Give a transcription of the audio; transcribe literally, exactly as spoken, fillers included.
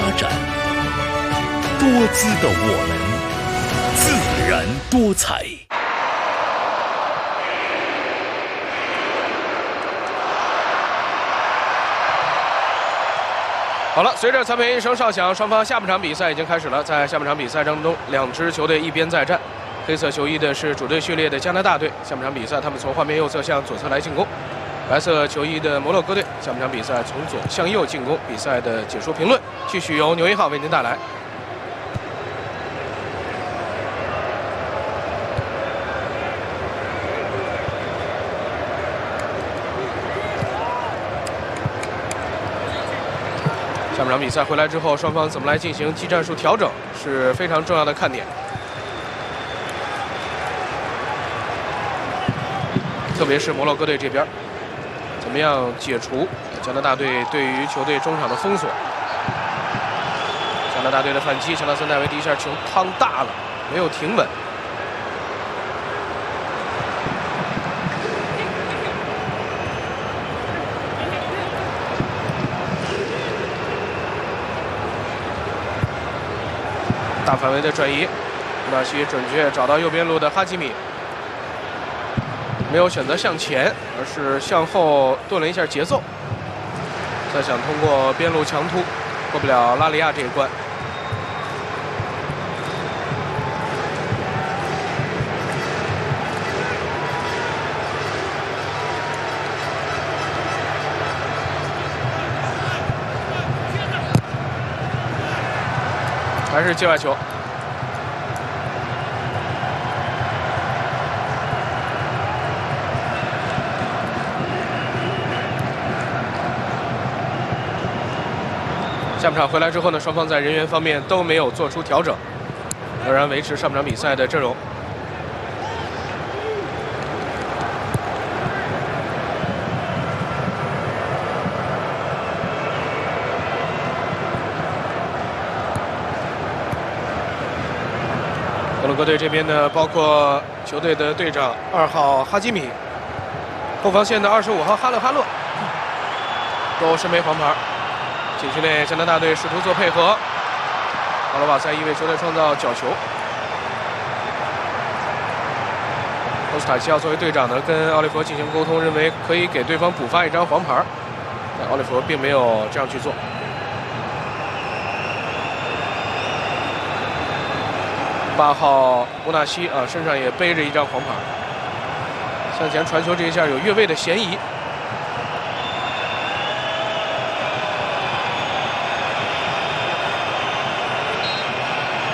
展，多姿的我们，自然多彩。 好了，随着裁判员一声哨响，双方下半场比赛已经开始了。在下半场比赛当中，两支球队一边再战。黑色球衣的是主队序列的加拿大队，下半场比赛他们从画面右侧向左侧来进攻。白色球衣的摩洛哥队，下半场比赛从左向右进攻。比赛的解说评论继续由牛一号为您带来。下半场比赛回来之后，双方怎么来进行技战术调整是非常重要的看点。特别是摩洛哥队这边，怎么样解除加拿大队对于球队中场的封锁？加拿大队的反击，乔纳森·戴维第一下球趟大了，没有停稳。大范围的转移，布纳西准确找到右边路的哈基米。没有选择向前，而是向后顿了一下节奏，再想通过边路强突，过不了拉里亚这一关。还是界外球。下半场回来之后呢，双方在人员方面都没有做出调整，仍然维持上半场比赛的阵容。摩洛哥队这边呢，包括球队的队长二号哈基米，后防线的二十五号哈勒哈勒，都身背黄牌。禁区内，加拿大队试图做配合，奥罗瓦塞伊为球队创造角球。欧斯塔西奥作为队长呢，跟奥利弗进行沟通，认为可以给对方补发一张黄牌，但奥利弗并没有这样去做。八号乌纳西啊，身上也背着一张黄牌，向前传球这一下有越位的嫌疑。